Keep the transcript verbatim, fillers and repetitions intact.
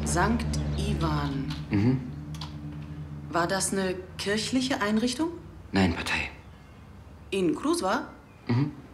Sankt Iwan. Mhm. War das eine kirchliche Einrichtung? Nein, Partei. In Cluj war? Mhm.